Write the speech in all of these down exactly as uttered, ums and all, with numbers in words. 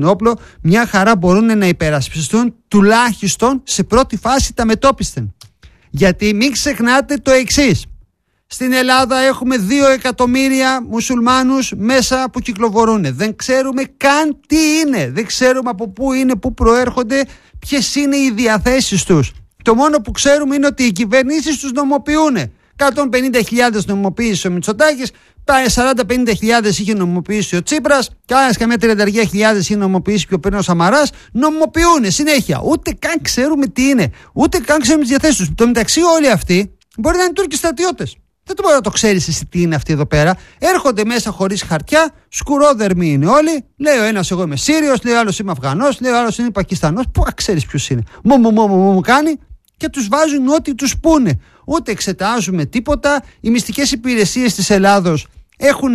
όπλο, μια χαρά μπορούν να υπερασπιστούν τουλάχιστον σε πρώτη φάση τα μετόπισθεν. Γιατί μην ξεχνάτε το εξής. Στην Ελλάδα έχουμε δύο εκατομμύρια μουσουλμάνους μέσα που κυκλοφορούν. Δεν ξέρουμε καν τι είναι. Δεν ξέρουμε από πού είναι, πού προέρχονται, ποιες είναι οι διαθέσεις τους. Το μόνο που ξέρουμε είναι ότι οι κυβερνήσεις τους νομοποιούν. εκατόν πενήντα χιλιάδες νομοποίησε ο Μητσοτάκης, σαράντα με πενήντα χιλιάδες είχε νομοποιήσει ο Τσίπρας, και άλλες καμιά τριάντα χιλιάδες είχε νομοποιήσει και ο Πέρνος Σαμαράς. Νομοποιούν συνέχεια. Ούτε καν ξέρουμε τι είναι. Ούτε καν ξέρουμε τις διαθέσεις τους. Το μεταξύ, όλοι αυτοί μπορεί να είναι Τούρκοι στρατιώτες. Δεν το μπορεί να το ξέρεις εσύ τι είναι αυτοί εδώ πέρα. Έρχονται μέσα χωρίς χαρτιά, σκουρόδερμοι είναι όλοι. Λέει ο ένας εγώ είμαι Σύριος, λέει ο άλλος είμαι Αφγανός, λέει ο άλλος είναι Πακιστανός. Πού ξέρεις ποιος είναι. Μου μου μου μου μου κάνει και τους βάζουν ό,τι τους πούνε. Ούτε εξετάζουμε τίποτα. Οι μυστικές υπηρεσίες της Ελλάδος έχουν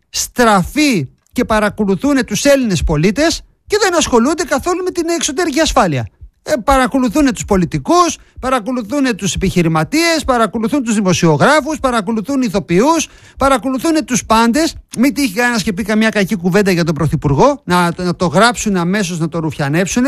στραφεί και παρακολουθούν τους Έλληνες πολίτες και δεν ασχολούνται καθόλου με την εξωτερική ασφάλεια. Ε, παρακολουθούν τους πολιτικούς, παρακολουθούν τους επιχειρηματίες, παρακολουθούν τους δημοσιογράφους, παρακολουθούν ηθοποιούς, παρακολουθούν τους πάντες. Μην τύχει κανένας και πει καμιά κακή κουβέντα για τον Πρωθυπουργό, να, να το γράψουν αμέσως, να το ρουφιανέψουν,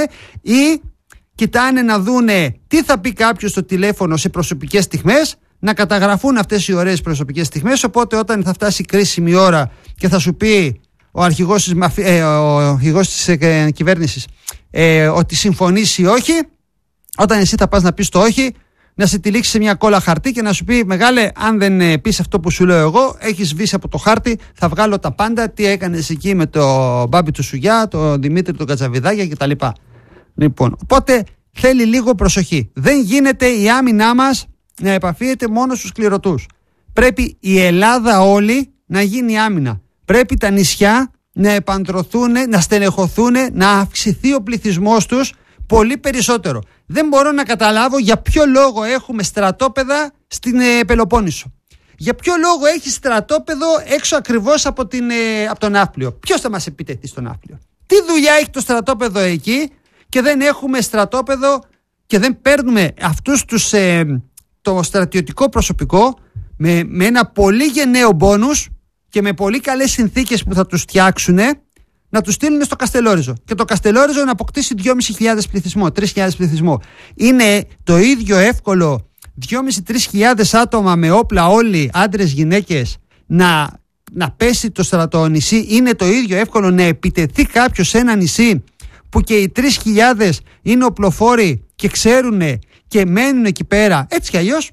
ή κοιτάνε να δούνε τι θα πει κάποιος στο τηλέφωνο σε προσωπικές στιγμές, να καταγραφούν αυτές οι ωραίες προσωπικές στιγμές. Οπότε όταν θα φτάσει η κρίσιμη ώρα και θα σου πει ο αρχηγός της, μαφι... ε, ο αρχηγός της ε, κυβέρνησης ε, ότι συμφωνείς ή όχι, όταν εσύ θα πας να πεις το όχι, να σε τυλίξει σε μια κόλλα χαρτί και να σου πει μεγάλε, αν δεν ε, πεις αυτό που σου λέω εγώ, έχεις σβήσει από το χάρτη, θα βγάλω τα πάντα, τι έκανες εκεί με το Μπάμπη του Σουγιά, τον Δημήτρη του Κατσαβιδάκια κτλ. Λοιπόν, οπότε θέλει λίγο προσοχή. Δεν γίνεται η άμυνά μας να επαφίεται μόνο στους κληρωτούς. Πρέπει η Ελλάδα όλη να γίνει άμυνα. Πρέπει τα νησιά να επαντρωθούν, να στελεχωθούν, να αυξηθεί ο πληθυσμός τους πολύ περισσότερο. Δεν μπορώ να καταλάβω για ποιο λόγο έχουμε στρατόπεδα στην ε, Πελοπόννησο. Για ποιο λόγο έχει στρατόπεδο έξω ακριβώς από, την, ε, από τον Ναύπλιο. Ποιος θα μας επιτεθεί στο Ναύπλιο. Τι δουλειά έχει το στρατόπεδο εκεί και δεν έχουμε στρατόπεδο και δεν παίρνουμε αυτούς τους, ε, το στρατιωτικό προσωπικό με, με ένα πολύ γενναίο μπόνους και με πολύ καλές συνθήκες που θα τους φτιάξουν, να τους στείλουν στο Καστελόριζο. Και το Καστελόριζο να αποκτήσει δυόμισι χιλιάδες πληθυσμό, τρεις χιλιάδες πληθυσμό. Είναι το ίδιο εύκολο δυόμισι με τρεις χιλιάδες άτομα με όπλα όλοι, άντρες, γυναίκες, να, να πέσει το στρατό νησί. Είναι το ίδιο εύκολο να επιτεθεί κάποιος σε ένα νησί που και οι τρεις χιλιάδες είναι οπλοφόροι και ξέρουν και μένουν εκεί πέρα. Έτσι κι αλλιώς.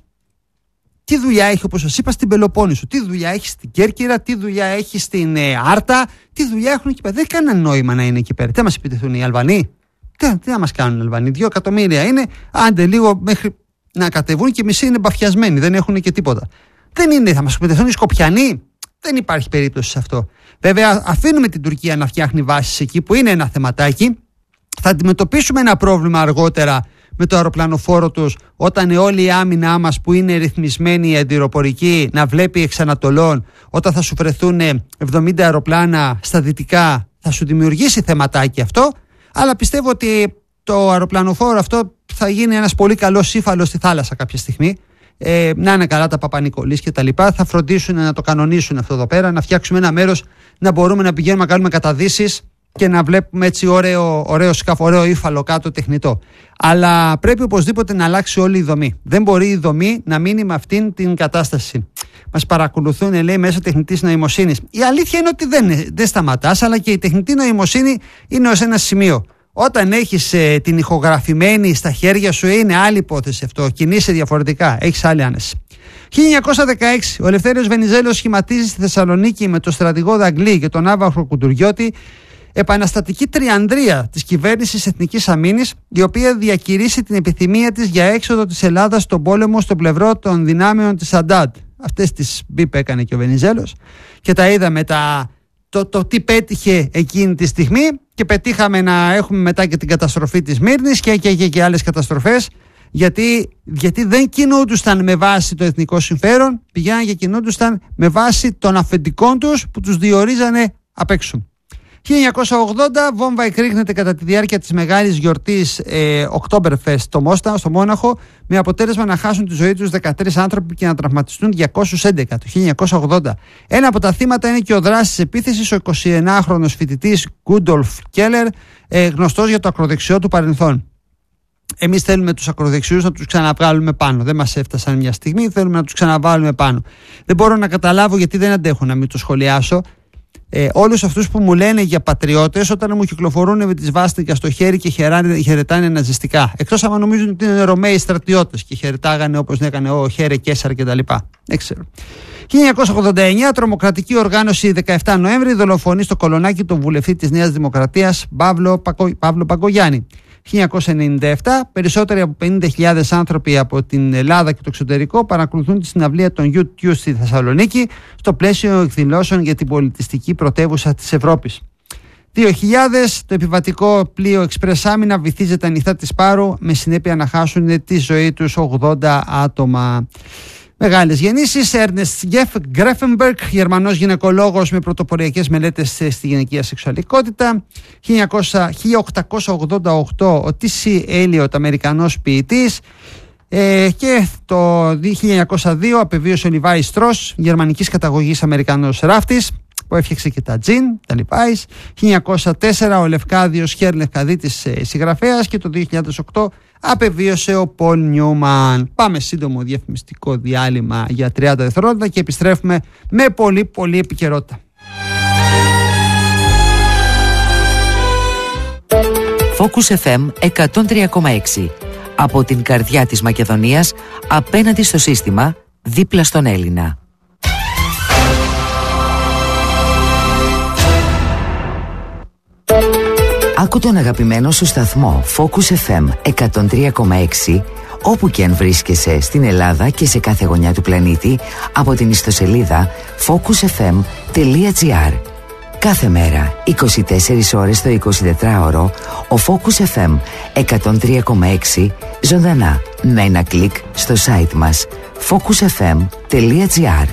Τι δουλειά έχει, όπως σας είπα, στην Πελοπόννησο, τι δουλειά έχει στην Κέρκυρα, τι δουλειά έχει στην ε, Άρτα, τι δουλειά έχουν εκεί πέρα. Δεν έχει κανένα νόημα να είναι εκεί πέρα. Τι θα μας επιτεθούν οι Αλβανοί, τι, τι θα μας κάνουν οι Αλβανοί. Δύο εκατομμύρια είναι, άντε λίγο μέχρι να κατεβούν και οι μισοί είναι μπαφιασμένοι, δεν έχουν και τίποτα. Δεν είναι, θα μας επιτεθούν οι Σκοπιανοί. Δεν υπάρχει περίπτωση σε αυτό. Βέβαια, αφήνουμε την Τουρκία να φτιάχνει βάσεις εκεί που είναι ένα θεματάκι. Θα αντιμετωπίσουμε ένα πρόβλημα αργότερα με το αεροπλανοφόρο τους, όταν όλη η άμυνά μας που είναι ρυθμισμένη η αντιεροπορική να βλέπει εξ Ανατολών, όταν θα σου βρεθούν εβδομήντα αεροπλάνα στα δυτικά, θα σου δημιουργήσει θεματάκι αυτό. Αλλά πιστεύω ότι το αεροπλανοφόρο αυτό θα γίνει ένας πολύ καλός ύφαλος στη θάλασσα κάποια στιγμή. Ε, να είναι καλά τα Παπα-Νικολής και τα λοιπά. Θα φροντίσουν να το κανονίσουν αυτό εδώ πέρα, να φτιάξουμε ένα μέρος να μπορούμε να πηγαίνουμε να κάνουμε καταδύσεις και να βλέπουμε έτσι ωραίο, ωραίο σκάφο, ωραίο ύφαλο κάτω τεχνητό. Αλλά πρέπει οπωσδήποτε να αλλάξει όλη η δομή. Δεν μπορεί η δομή να μείνει με αυτήν την κατάσταση. Μας παρακολουθούν, λέει, μέσω τεχνητής νοημοσύνης. Η αλήθεια είναι ότι δεν, δεν σταματάς, αλλά και η τεχνητή νοημοσύνη είναι ως ένα σημείο. Όταν έχεις ε, την ηχογραφημένη στα χέρια σου, είναι άλλη υπόθεση αυτό. Κινείσαι διαφορετικά, έχεις άλλη άνεση. χίλια εννιακόσια δεκαέξι, ο Ελευθέριος Βενιζέλος σχηματίζει στη Θεσσαλονίκη με τον στρατηγό Δαγκλή και τον Άβαχρο Κουντουριώτη επαναστατική τριανδρία της κυβέρνησης Εθνικής Αμήνης, η οποία διακηρύσει την επιθυμία της για έξοδο της Ελλάδας στον πόλεμο στο πλευρό των δυνάμεων της Αντάντ. Αυτές τις μπιπ έκανε και ο Βενιζέλος και τα είδαμε τα, το, το τι πέτυχε εκείνη τη στιγμή, και πετύχαμε να έχουμε μετά και την καταστροφή της Μύρνης και, και, και, και άλλες καταστροφές, γιατί, γιατί δεν κινούντουσαν με βάση το εθνικό συμφέρον, πηγαίναν και κινούντουσαν με βάση των αφεντικών τους που τους διορίζανε απ' έξω. χίλια εννιακόσια ογδόντα, βόμβα εκρήγνεται κατά τη διάρκεια της μεγάλης γιορτής ε, Oktoberfest στο, Μόστα, στο Μόναχο, με αποτέλεσμα να χάσουν τη ζωή τους δεκατρείς άνθρωποι και να τραυματιστούν διακόσιους έντεκα το χίλια εννιακόσια ογδόντα. Ένα από τα θύματα είναι και ο δράστης της επίθεσης, ο εικοσιενάχρονος φοιτητής Γκούντολφ Κέλλερ, ε, γνωστός για το ακροδεξιό του παρελθόν. Εμείς θέλουμε τους ακροδεξιούς να τους ξαναβάλουμε πάνω. Δεν μας έφτασαν μια στιγμή, θέλουμε να τους ξαναβάλουμε πάνω. Δεν μπορώ να καταλάβω γιατί δεν αντέχω να μην το σχολιάσω. Ε, όλους αυτούς που μου λένε για πατριώτες όταν μου κυκλοφορούν με τη σβάστηκα στο χέρι και χαιράνε, χαιρετάνε ναζιστικά. Εκτός άμα νομίζουν ότι είναι Ρωμαίοι στρατιώτες και χαιρετάγανε όπως έκανε ο Χέρε Κέσσαρ κτλ. Δεν ξέρω. χίλια εννιακόσια ογδόντα εννιά, τρομοκρατική οργάνωση δεκαεφτά Νοέμβρη δολοφονεί στο Κολονάκι τον βουλευτή της Νέας Δημοκρατίας Παύλο, Πακο, Παύλο Παγκογιάννη. χίλια εννιακόσια ενενήντα επτά, περισσότεροι από πενήντα χιλιάδες άνθρωποι από την Ελλάδα και το εξωτερικό παρακολουθούν τη συναυλία των γιου τιου στη Θεσσαλονίκη στο πλαίσιο εκδηλώσεων για την πολιτιστική πρωτεύουσα της Ευρώπης. δύο χιλιάδες, το επιβατικό πλοίο Express Άμυνα βυθίζεται ανοιχτά της Πάρου με συνέπεια να χάσουν τη ζωή τους ογδόντα άτομα. Μεγάλες γεννήσεις. Ernest Greffenberg, Γερμανός γυναικολόγος με πρωτοποριακές μελέτες στη γυναικεία σεξουαλικότητα. χίλια οκτακόσια ογδόντα οκτώ, ο τι σι Eliot, Αμερικανός ποιητής. Ε, και το χίλια εννιακόσια δύο απεβίωσε ο Λιβάι Στρος, γερμανικής καταγωγής Αμερικανός ράφτης, που έφτιαξε και τα τζιν, τα Λιβάις. χίλια εννιακόσια τέσσερα ο Λευκάδιος Χέρ Λευκαδίτης, συγγραφέας, και το δύο χιλιάδες οκτώ απεβίωσε ο Πολ Νιούμαν. Πάμε σύντομο διαφημιστικό διάλειμμα για τριάντα δευτερόλεπτα και επιστρέφουμε με πολύ πολύ επικαιρότητα. Focus εφ εμ εκατόν τρία κόμμα έξι. Από την καρδιά της Μακεδονίας, απέναντι στο σύστημα, δίπλα στον Έλληνα. Άκου τον αγαπημένο σου σταθμό Focus εφ εμ εκατόν τρία κόμμα έξι όπου και αν βρίσκεσαι στην Ελλάδα και σε κάθε γωνιά του πλανήτη από την ιστοσελίδα focus f m τελεία g r. Κάθε μέρα, είκοσι τέσσερις ώρες το εικοσιτετράωρο, ο Focus εφ εμ εκατόν τρία κόμμα έξι ζωντανά με ένα κλικ στο site μας focus f m τελεία g r.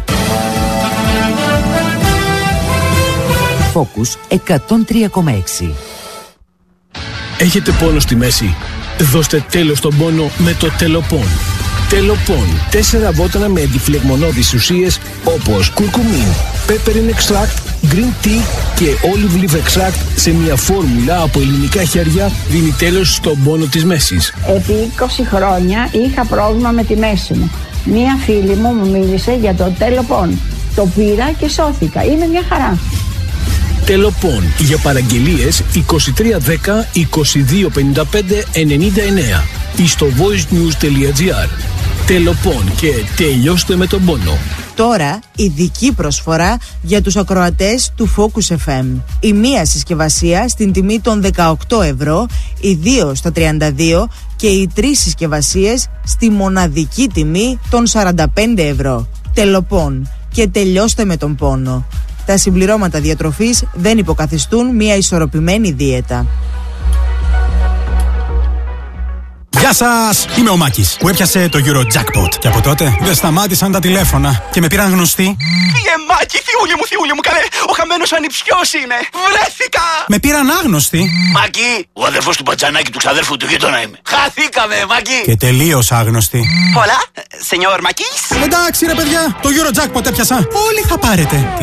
Focus εκατόν τρία κόμμα έξι. Έχετε πόνο στη μέση? Δώστε τέλος στον πόνο με το Τελοπών. Τελοπών. Τέσσερα βότανα με αντιφλεγμονώδεις ουσίες όπως κουρκουμίν, peppermint extract, green tea και olive leaf extract σε μια φόρμουλα από ελληνικά χέρια δίνει τέλος στον πόνο της μέσης. Επί είκοσι χρόνια είχα πρόβλημα με τη μέση μου. Μία φίλη μου μου μίλησε για το Τελοπών. Το πήρα και σώθηκα. Είναι μια χαρά. Τελοπών. Για παραγγελίες είκοσι τρία δέκα είκοσι δύο πενήντα πέντε ενενήντα εννέα ή στο voicenews τελεία gr. Τελοπών και τελειώστε με τον πόνο. Τώρα ειδική προσφορά για τους ακροατές του Focus εφ εμ. Η μία συσκευασία στην τιμή των δεκαοκτώ ευρώ, οι δύο στα τριάντα δύο και οι τρεις συσκευασίες στη μοναδική τιμή των σαράντα πέντε ευρώ. Τελοπών και τελειώστε με τον πόνο. Τα συμπληρώματα διατροφής δεν υποκαθιστούν μια ισορροπημένη δίαιτα. Γεια σας! Είμαι ο Μάκης που έπιασε το Eurojackpot. Και από τότε δεν σταμάτησαν τα τηλέφωνα και με πήραν γνωστοί. Φύγε Μάκη, θιούλη μου, θιούλη μου, καλέ! Ο χαμένος ανιψιός είμαι! Βρέθηκα! Με πήραν άγνωστοι. Μάκη, ο αδερφός του Μπατζανάκη του ξαδέρφου του γείτονα είμαι. Χαθήκαμε, Μάκη! Και τελείως άγνωστοι. Hola, señor Μάκης. Εντάξει ρε παιδιά, το Eurojackpot έπιασα. Όλοι θα πάρετε.